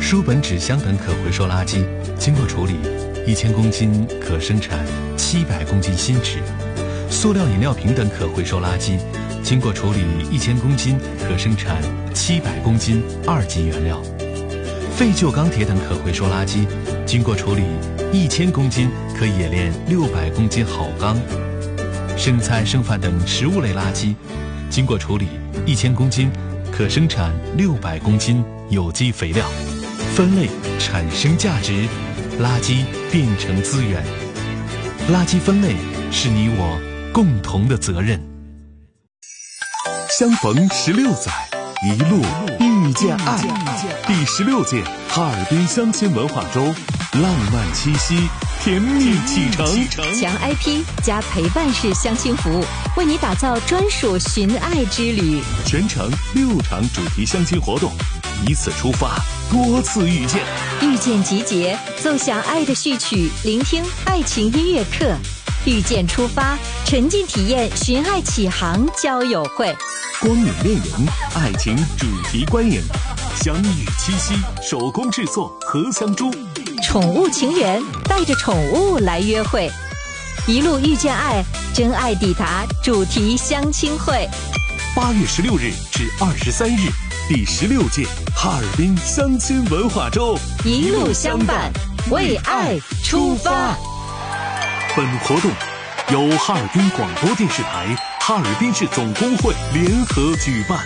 书本、纸箱等可回收垃圾，经过处理，1000公斤可生产700公斤新纸；塑料饮料瓶等可回收垃圾，经过处理1000公斤可生产700公斤2级原料；废旧钢铁等可回收垃圾，经过处理1000公斤可冶炼600公斤好钢；剩菜剩饭等食物类垃圾，经过处理1000公斤可生产600公斤有机肥料。分类产生价值，垃圾变成资源。垃圾分类是你我共同的责任。 相逢16载，一路遇见爱。第16届哈尔滨相亲文化周，浪漫七夕，甜蜜启程。 强 IP 加陪伴式相亲服务，为你打造专属寻爱之旅。 全程6场主题相亲活动，一次出发，多次遇见。 遇见集结，奏响爱的序曲，聆听爱情音乐课。遇见出发，沉浸体验寻爱启航交友会。 光影恋人，爱情主题观影。相遇七夕，手工制作荷香珠。 宠物情缘，带着宠物来约会。一路遇见爱，真爱抵达主题相亲会。 8月16日至23日，第16届哈尔滨相亲文化周， 一路相伴，为爱出发。 本活动由哈尔滨广播电视台、哈尔滨市总工会联合举办。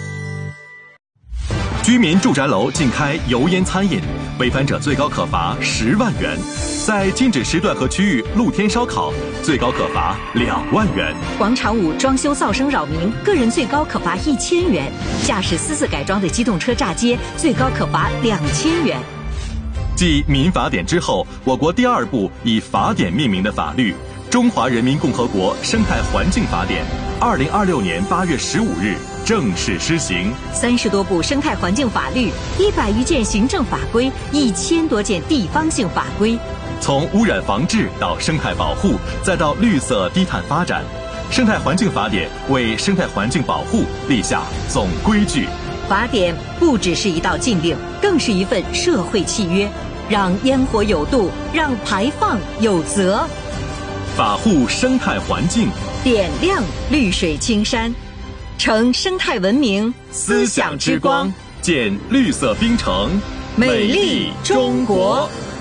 居民住宅楼禁开油烟餐饮，违反者最高可罚10万元；在禁止时段和区域露天烧烤，最高可罚2万元。 广场舞装修噪声扰民，个人最高可罚1000元；驾驶私自改装的机动车炸街，最高可罚2000元。 继民法典之后，我国第2部以法典命名的法律《中华人民共和国生态环境法典》，2026年8月15日正式施行。 30多部生态环境法律，100余件行政法规，1000多件地方性法规。 从污染防治到生态保护，再到绿色低碳发展，生态环境法典为生态环境保护立下总规矩。 法典不只是一道禁令，更是一份社会契约，让烟火有度，让排放有责。 法护生态环境， 点亮绿水青山，成生态文明思想之光，建绿色冰城， 美丽中国。